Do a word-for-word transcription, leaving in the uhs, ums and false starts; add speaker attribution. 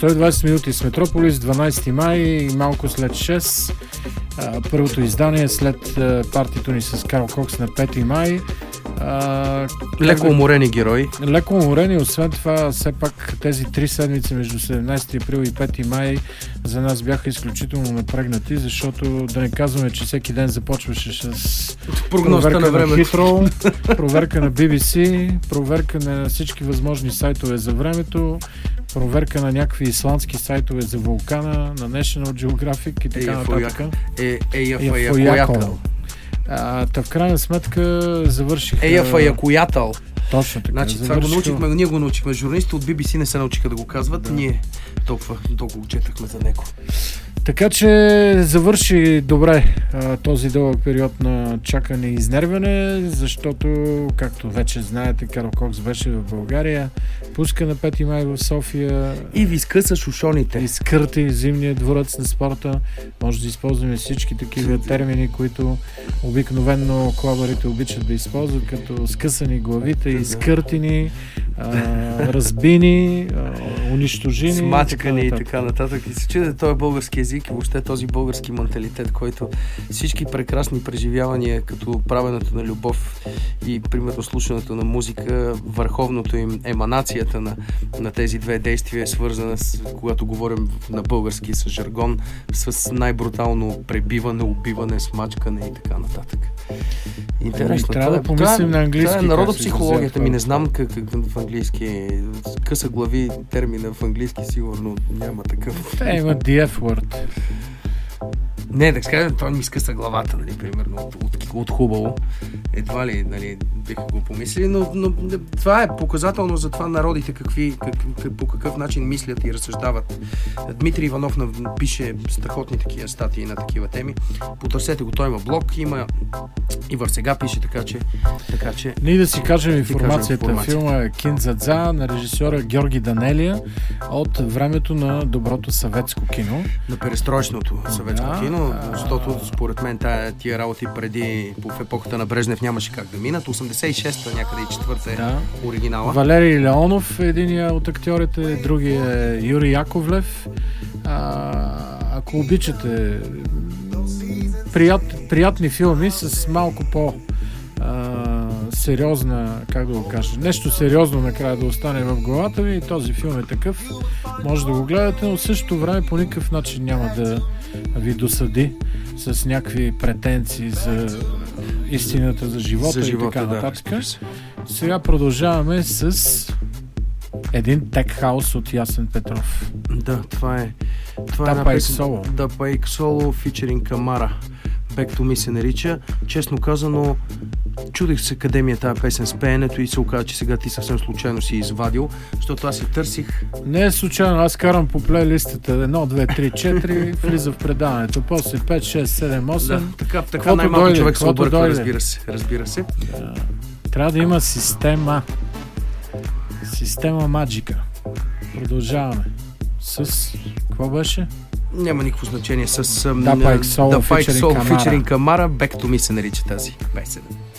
Speaker 1: сто и двадесет минути с Метрополис, дванадесети май и малко след шест. Първото издание след партито ни с Карл Кокс на пети май. А,
Speaker 2: леко уморени герои.
Speaker 1: Леко уморени, освен това, все пак тези три седмици между седемнадесети април и пети май за нас бяха изключително напрегнати, защото да не казваме, че всеки ден започваше с проверка на, на Хитро, проверка на Би Би Си, проверка на всички възможни сайтове за времето, проверка на някакви исландски сайтове за вулкана, на National Geographic и така нататък.
Speaker 2: Е, Ейафаяко.
Speaker 1: А, та в крайна сметка завършиха...
Speaker 2: Ейафаякоятел.
Speaker 1: Точно така.
Speaker 2: Значи това го научихме, ние го научихме. Журналистите от Би Би Си не се научиха да го казват. Да. Ние толкова толкова четахме за него.
Speaker 1: Така че завърши добре а, този дълъг период на чакане и изнервяне, защото, както вече знаете, Карл Кокс беше в България, пуска на пети май в София
Speaker 2: и ви скъса шушоните.
Speaker 1: Изкърти зимния дворец на спорта. Може да използваме всички такива термини, които обикновенно клабарите обичат да използват, като скъсани главите, изкъртини, а, разбини, а, унищожени,
Speaker 2: смачкани и така нататък. И се чуде този български език и въобще този български менталитет, който всички прекрасни преживявания, като правенето на любов и примерно слушането на музика, върховното им еманацията на, на тези две действия е свързана с, когато говорим на български с жаргон, с най-брутално пребиване, убиване, смачкане и така нататък. Интересно.
Speaker 1: Ами, трябва да помислим на английски.
Speaker 2: Това е народопсихологията ми, не знам как, как в английски. Къса глави термина в английски сигурно няма такъв.
Speaker 1: Те имат the F-word.
Speaker 2: Не, да кажа, той ми скъса главата, нали, примерно, от, от, от хубаво. Едва ли, нали, биха го помислили, но, но това е показателно за това народите какви, как, как, по какъв начин мислят и разсъждават. Дмитрий Иванов пише страхотни такива статии на такива теми. Потърсете го, той има блог, има и в сега пише, така че... Така, че
Speaker 1: ние да си кажем информацията. Кажем филма е Киндзадза на режисьора Георги Данелия от времето на доброто съветско кино.
Speaker 2: На перестроечното съветско да, кино, защото според мен тая, тия работи преди, в епохата на Брежнев нямаше как да минат. осемдесет и шеста някъде и четвърта е да. Оригинала.
Speaker 1: Валерий Леонов е единия от актьорите, другия е Юрий Яковлев. А, ако обичате прият, приятни филми с малко по а, сериозна, как да го кажа, нещо сериозно накрая да остане в главата ви и този филм е такъв. Може да го гледате, но в същото време по никакъв начин няма да ви досъди с някакви претенции за истината за живота, за живота и така нататък. Да, сега продължаваме с един тек хаус от Ясен Петров.
Speaker 2: Да, това е това
Speaker 1: да,
Speaker 2: е
Speaker 1: Пайк Соло.
Speaker 2: Да, Пайк Соло, фичеринг Камара. Back to Me се нарича. Честно казано, чудех се къде ми е тази песен с пеенето и се оказа, че сега ти съвсем случайно си извадил, защото аз я търсих.
Speaker 1: Не е случайно, аз карам по плейлистата едно, две, три, четири, влиза в предаването, после пет, шест, седем, осем.
Speaker 2: Да, така, така най-малко дойде, човек се обърква, разбира се. Разбира се.
Speaker 1: Да. Трябва да има система. Система маджика. Продължаваме. С... Какво беше?
Speaker 2: Няма никакво значение. С
Speaker 1: Да, Пайк Соло,
Speaker 2: Фичеринг Камара. Back to Me се нарича тази песен.